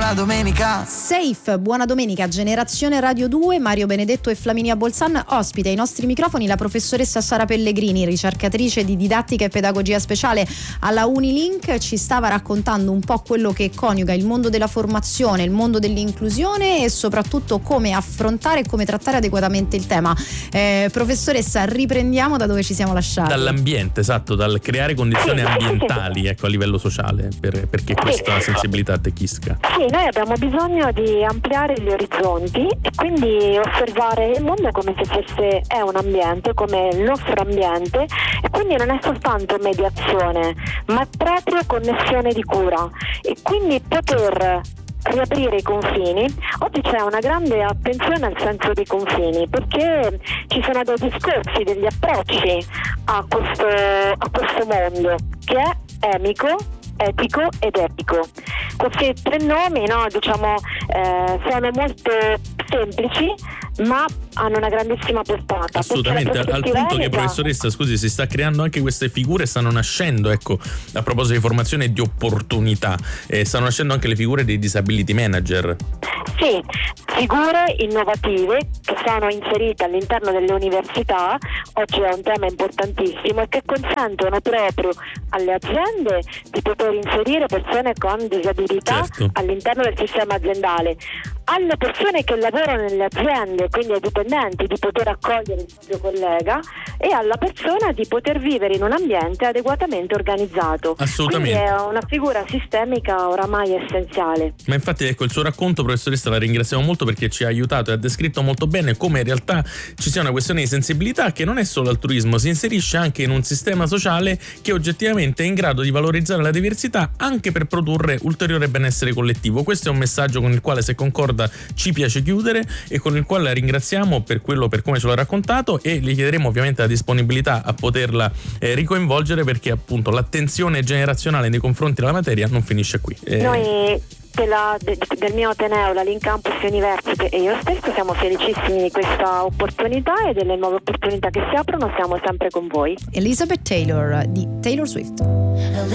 buona domenica. Safe, buona domenica. Generazione Radio 2, Mario Benedetto e Flaminia Bolzan. Ospite ai nostri microfoni la professoressa Sara Pellegrini, ricercatrice di didattica e pedagogia speciale alla Unilink. Ci stava raccontando un po' quello che coniuga il mondo della formazione, il mondo dell'inclusione e soprattutto come affrontare e come trattare adeguatamente il tema. Professoressa, riprendiamo da dove ci siamo lasciati. Dall'ambiente, esatto, dal creare condizioni ambientali, ecco, a livello sociale, perché questa sensibilità attecchisca. Sì, noi abbiamo bisogno di ampliare gli orizzonti e quindi osservare il mondo come se è un ambiente, come il nostro ambiente, e quindi non è soltanto mediazione, ma è proprio connessione di cura, e quindi poter riaprire i confini. Oggi c'è una grande attenzione al senso dei confini, perché ci sono dei discorsi, degli approcci a questo mondo che è amico, etico ed epico. Questi tre nomi, sono molto semplici, ma hanno una grandissima portata. Assolutamente, al punto che, professoressa, scusi, si sta creando anche queste figure, stanno nascendo, ecco, a proposito di formazione e di opportunità, stanno nascendo anche le figure dei disability manager. Sì, figure innovative che sono inserite all'interno delle università. Oggi è un tema importantissimo e che consentono proprio alle aziende di poter inserire persone con disabilità, certo, all'interno del sistema aziendale. Alle persone che lavorano nelle aziende, quindi ai dipendenti, di poter accogliere il proprio collega, e alla persona di poter vivere in un ambiente adeguatamente organizzato. Assolutamente. Quindi è una figura sistemica oramai essenziale. Ma infatti, ecco, il suo racconto, professoressa, la ringraziamo molto perché ci ha aiutato e ha descritto molto bene come in realtà ci sia una questione di sensibilità che non è solo altruismo, si inserisce anche in un sistema sociale che oggettivamente è in grado di valorizzare la diversità anche per produrre ulteriore benessere collettivo. Questo è un messaggio con il quale, se concorda, ci piace chiudere e con il quale la ringraziamo per come ce l'ha raccontato, e gli chiederemo ovviamente la disponibilità a poterla ricoinvolgere, perché appunto l'attenzione generazionale nei confronti della materia non finisce qui. Noi del mio Ateneo, la Link Campus University, e io stesso siamo felicissimi di questa opportunità e delle nuove opportunità che si aprono. Siamo sempre con voi. Elizabeth Taylor di Taylor Swift.